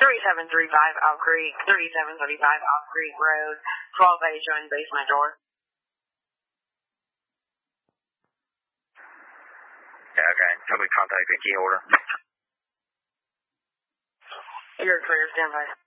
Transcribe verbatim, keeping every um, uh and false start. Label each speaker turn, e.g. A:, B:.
A: thirty-seven thirty-five Oak Creek, thirty-seven thirty-five Oak Creek Road, twelve A showing basement door.
B: Yeah, okay. Somebody contact the key order.
A: You're clear, stand by.